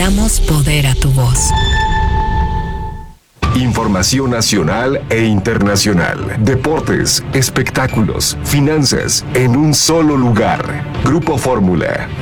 damos poder a tu voz. Información nacional e internacional, deportes, espectáculos, finanzas, en un solo lugar. Grupo Fórmula.